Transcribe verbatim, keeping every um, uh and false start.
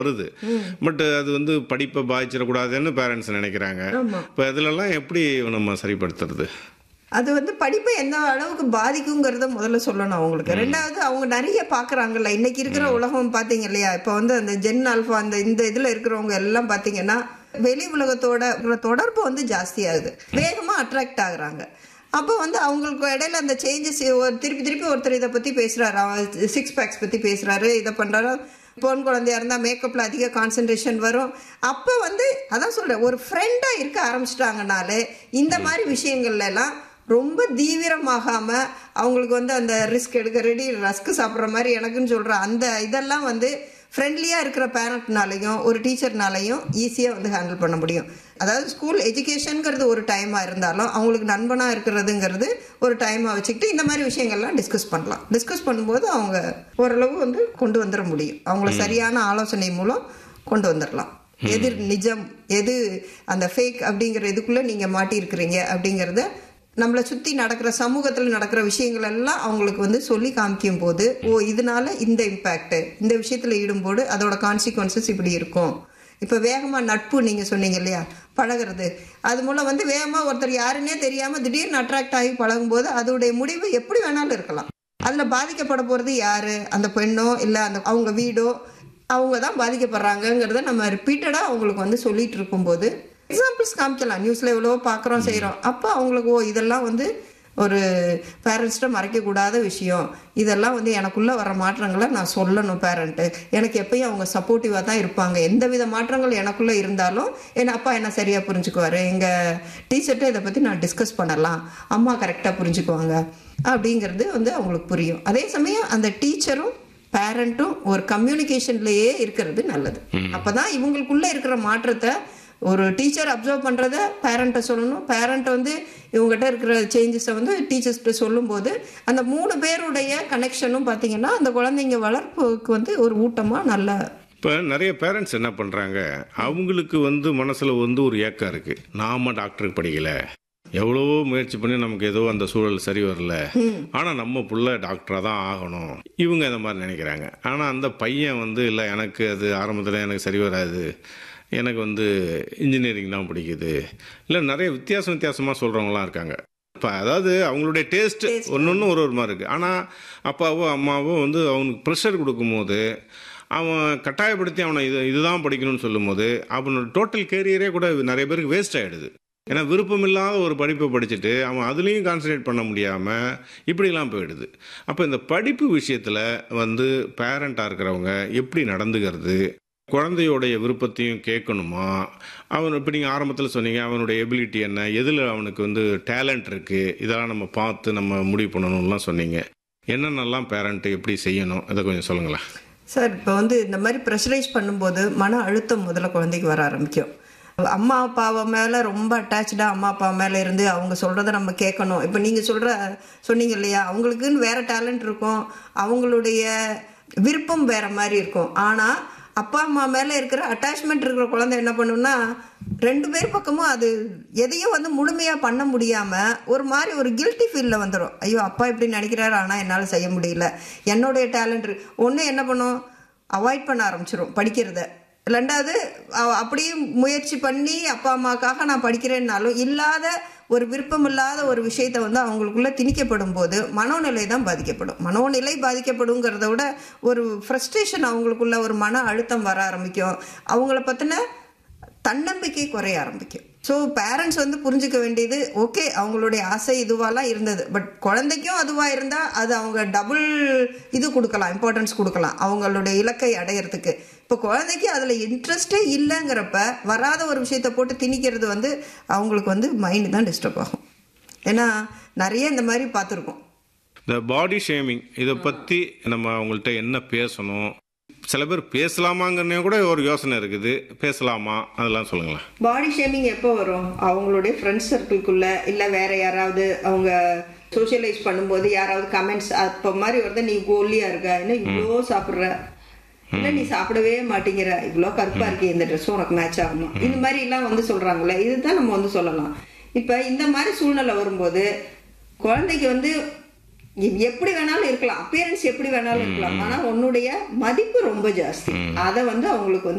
வருது. பட் அது வந்து படிப்பை பாதிச்சிடக்கூடாதுன்னு பேரண்ட்ஸ் நினைக்கிறாங்க. இப்போ இதிலெல்லாம் எப்படி நம்ம சரிப்படுத்துறது? அது வந்து படிப்பை எந்த அளவுக்கு பாதிக்குங்கிறத முதல்ல சொல்லணும் அவங்களுக்கு. ரெண்டாவது, அவங்க நிறைய பார்க்குறாங்கல்ல, இன்னைக்கு இருக்கிற உலகம் பார்த்தீங்க இல்லையா, இப்போ வந்து அந்த ஜென் ஆல்ஃபா அந்த இந்த இதில் இருக்கிறவங்க எல்லாம் பார்த்தீங்கன்னா வெளி உலகத்தோட தொடர்பு வந்து ஜாஸ்தியாகுது, வேகமாக அட்ராக்ட் ஆகுறாங்க. அப்போ வந்து அவங்களுக்கு இடையில அந்த சேஞ்சஸ் ஒரு திருப்பி திருப்பி ஒருத்தர் இதை பற்றி பேசுகிறாரு, சிக்ஸ் பேக்ஸ் பற்றி பேசுகிறாரு, இதை பண்ணுறாரு. பொன் குழந்தையா இருந்தால் மேக்கப்பில் அதிக கான்சன்ட்ரேஷன் வரும். அப்போ வந்து அதான் சொல்கிறேன், ஒரு ஃப்ரெண்டாக இருக்க ஆரம்பிச்சிட்டாங்கனாலே இந்த மாதிரி விஷயங்கள்லாம் ரொம்ப தீவிரமாகாமல் அவங்களுக்கு வந்து அந்த ரிஸ்க் எடுக்க ரெடி ரஸ்க் சாப்பிட்ற மாதிரி எனக்குன்னு சொல்கிற அந்த இதெல்லாம் வந்து ஃப்ரெண்ட்லியாக இருக்கிற பேரண்ட்னாலையும் ஒரு டீச்சர்னாலையும் ஈஸியாக வந்து ஹேண்டில் பண்ண முடியும். அதாவது ஸ்கூல் எஜுகேஷனுங்கிறது ஒரு டைமாக இருந்தாலும் அவங்களுக்கு நண்பனாக இருக்கிறதுங்கிறது ஒரு டைமாக வச்சுக்கிட்டு இந்த மாதிரி விஷயங்கள்லாம் டிஸ்கஸ் பண்ணலாம். டிஸ்கஸ் பண்ணும்போது அவங்க ஓரளவு வந்து கொண்டு வந்துட முடியும். அவங்கள சரியான ஆலோசனை மூலம் கொண்டு வந்துடலாம். எது நிஜம், எது அந்த ஃபேக் அப்படிங்கிற இதுக்குள்ளே நீங்கள் மாட்டியிருக்கிறீங்க அப்படிங்கிறத நம்மளை சுற்றி நடக்கிற சமூகத்தில் நடக்கிற விஷயங்கள் எல்லாம் அவங்களுக்கு வந்து சொல்லி காமிக்கும் போது, ஓ இதனால இந்த இம்பேக்ட், இந்த விஷயத்தில் ஈடும்போது அதோட கான்சிக்வன்சஸ் இப்படி இருக்கும். இப்போ வேகமாக நட்பு நீங்கள் சொன்னீங்க இல்லையா, பழகிறது, அது மூலம் வந்து வேகமாக ஒருத்தர் யாருன்னே தெரியாமல் திடீர்னு அட்ராக்ட் ஆகி பழகும்போது அதோடைய முடிவு எப்படி வேணாலும் இருக்கலாம். அதில் பாதிக்கப்பட போகிறது யார், அந்த பெண்ணோ இல்லை அந்த அவங்க வீடோ, அவங்க தான் பாதிக்கப்படுறாங்கங்கிறத நம்ம ரிப்பீட்டடாக அவங்களுக்கு வந்து சொல்லிட்டு இருக்கும்போது எக்ஸாம்பிள்ஸ் காமிக்கலாம். நியூஸில் எவ்வளோ பார்க்குறோம் செய்கிறோம். அப்போ அவங்களுக்கு ஓ இதெல்லாம் வந்து ஒரு பேரண்ட்ஸ்கிட்ட மறைக்கக்கூடாத விஷயம், இதெல்லாம் வந்து எனக்குள்ளே வர மாற்றங்களை நான் சொல்லணும். பேரண்ட்டு எனக்கு எப்பயும் அவங்க சப்போர்ட்டிவாக தான் இருப்பாங்க. எந்த வித மாற்றங்கள் எனக்குள்ளே இருந்தாலும் என் அப்பா என்ன சரியாக புரிஞ்சுக்குவார், எங்கள் டீச்சர்கிட்ட இதை பற்றி நான் டிஸ்கஸ் பண்ணலாம், அம்மா கரெக்டாக புரிஞ்சுக்குவாங்க அப்படிங்கிறது வந்து அவங்களுக்கு புரியும். அதே சமயம் அந்த டீச்சரும் பேரண்ட்டும் ஒரு கம்யூனிகேஷன்லேயே இருக்கிறது நல்லது. அப்போ தான் இவங்களுக்குள்ளே இருக்கிற மாற்றத்தை ஒரு டீச்சர் அப்சர்வ் பண்ணுறத பேரண்ட்டை சொல்லணும், பேரண்ட்டை வந்து இவங்ககிட்ட இருக்கிற சேஞ்சஸை வந்து டீச்சர்ஸ்கிட்ட சொல்லும்போது அந்த மூணு பேருடைய கனெக்ஷனும் பார்த்திங்கன்னா அந்த குழந்தைங்க வளர்ப்புக்கு வந்து ஒரு ஊட்டமாக நல்லா. இப்போ நிறைய பேரண்ட்ஸ் என்ன பண்ணுறாங்க, அவங்களுக்கு வந்து மனசில் வந்து ஒரு ஏக்கம் இருக்குது, நாம டாக்டருக்கு படிக்கலை, எவ்வளவோ முயற்சி பண்ணி நமக்கு ஏதோ அந்த சூழல் சரி வரல, ஆனால் நம்ம புள்ள டாக்டராக தான் ஆகணும், இவங்க இந்த மாதிரி நினைக்கிறாங்க. ஆனால் அந்த பையன் வந்து இல்லை, எனக்கு அது ஆரம்பத்தில் எனக்கு சரி வராது, எனக்கு வந்து இன்ஜினியரிங் தான் பிடிக்குது, இல்லை நிறைய வித்தியாசம் வித்தியாசமாக சொல்கிறவங்களாம் இருக்காங்க. இப்போ அதாவது அவங்களுடைய டேஸ்ட்டு ஒன்று ஒன்று ஒரு ஒரு மாதிரி இருக்குது. ஆனால் அப்பாவோ அம்மாவோ வந்து அவனுக்கு ப்ரெஷர் கொடுக்கும்போது, அவன் கட்டாயப்படுத்தி அவனை இது இதுதான் படிக்கணும்னு சொல்லும்போது அவனோட டோட்டல் கேரியரே கூட நிறைய பேருக்கு வேஸ்ட் ஆகிடுது. ஏன்னா விருப்பம் இல்லாத ஒரு படிப்பை படிச்சுட்டு அவன் அதுலேயும் கான்சன்ட்ரேட் பண்ண முடியாமல் இப்படிலாம் போயிடுது. அப்போ இந்த படிப்பு விஷயத்தில் வந்து பேரண்ட்டாக இருக்கிறவங்க எப்படி நடந்துக்கிறது, குழந்தையோடைய விருப்பத்தையும் கேட்கணுமா, அவன் இப்போ நீங்கள் ஆரம்பத்தில் சொன்னீங்க அவனுடைய எபிலிட்டி என்ன, எதில் அவனுக்கு வந்து டேலண்ட் இருக்குது, இதெல்லாம் நம்ம பார்த்து நம்ம முடிவு பண்ணணும்லாம் சொன்னீங்க. என்னென்னலாம் பேரண்ட்டு எப்படி செய்யணும் அதை கொஞ்சம் சொல்லுங்களேன் சார். இப்போ வந்து இந்த மாதிரி ப்ரெஷரைஸ் பண்ணும்போது மன அழுத்தம் முதல்ல குழந்தைக்கு வர ஆரம்பிக்கும். அம்மா அப்பாவை மேலே ரொம்ப அட்டாச்சாக அம்மா அப்பா மேலே இருந்து அவங்க சொல்கிறத நம்ம கேட்கணும். இப்போ நீங்கள் சொல்கிற சொன்னீங்க இல்லையா, அவங்களுக்குன்னு வேறு டேலண்ட் இருக்கும், அவங்களுடைய விருப்பம் வேறு மாதிரி இருக்கும். ஆனால் அப்பா அம்மா மேலே இருக்கிற அட்டாச்மெண்ட் இருக்கிற குழந்தை என்ன பண்ணுன்னா ரெண்டு பேர் பக்கமும் அது எதையும் வந்து முழுமையாக பண்ண முடியாமல் ஒரு மாதிரி ஒரு கில்ட்டி ஃபீலில் வந்துடும். ஐயோ அப்பா இப்படி நினைக்கிறாரு, ஆனால் என்னால் செய்ய முடியல, என்னுடைய டேலண்ட் ஒன்று என்ன பண்ணும், அவாய்ட் பண்ண ஆரம்பிச்சிடும் படிக்கிறத. ரெண்டாவது அப்படியே முயற்சி பண்ணி அப்பா அம்மாவுக்காக நான் படிக்கிறேன்னாலும் இல்லாத ஒரு விருப்பம் இல்லாத ஒரு விஷயத்தை வந்து அவங்களுக்குள்ள திணிக்கப்படும் போது மனோநிலை தான் பாதிக்கப்படும். மனோநிலை பாதிக்கப்படுங்கிறத விட ஒரு ஃப்ரஸ்ட்ரேஷன், அவங்களுக்குள்ள ஒரு மன அழுத்தம் வர ஆரம்பிக்கும், அவங்கள பற்றின தன்னம்பிக்கை குறைய ஆரம்பிக்கும். ஸோ பேரண்ட்ஸ் வந்து புரிஞ்சுக்க வேண்டியது, ஓகே அவங்களுடைய ஆசை இதுவாலாம் இருந்தது, பட் குழந்தைக்கும் அதுவாக இருந்தால் அது அவங்க டபுள் இது கொடுக்கலாம், இம்பார்ட்டன்ஸ் கொடுக்கலாம் அவங்களுடைய இலக்கை அடையிறதுக்கு. இப்போ குழந்தைக்கு அதில் இன்ட்ரெஸ்டே இல்லைங்கிறப்ப வராத ஒரு விஷயத்தை போட்டு திணிக்கிறது வந்து அவங்களுக்கு வந்து மைண்டு தான் டிஸ்டர்ப் ஆகும். ஏன்னா நிறைய இந்த மாதிரி பார்த்துருக்கோம். இந்த பாடி ஷேமிங் இதை பற்றி நம்ம அவங்கள்ட்ட என்ன பேசணும், சில பேர் பேசலாமாங்கிறனே கூட ஒரு யோசனை இருக்குது, பேசலாமா அதெல்லாம் சொல்லுங்களேன். பாடி ஷேமிங் எப்போ வரும், அவங்களுடைய ஃப்ரெண்ட்ஸ் சர்க்கிள்குள்ள இல்லை வேற யாராவது அவங்க சோஷியலைஸ் பண்ணும்போது யாராவது கமெண்ட்ஸ் அப்போ மாதிரி வருது, நீ கோலியா இருக்க, இன்னும் இவ்வளோ சாப்பிட்ற, இல்லை நீ சாப்பிடவே மாட்டேங்கிற, இவ்வளோ கருப்பா இருக்கு, இந்த ட்ரெஸ்ஸும் உனக்கு மேட்ச் ஆகுமா, இந்த மாதிரி எல்லாம் வந்து சொல்றாங்களே, இதுதான் நம்ம வந்து சொல்லலாம். இப்போ இந்த மாதிரி சூழ்நிலை வரும்போது குழந்தைக்கு வந்து எப்படி வேணாலும் இருக்கலாம், அப்பியரன்ஸ் எப்படி வேணாலும் இருக்கலாம், ஆனா உன்னுடைய மதிப்பு ரொம்ப ஜாஸ்தி. அதை வந்து அவங்களுக்கு வந்து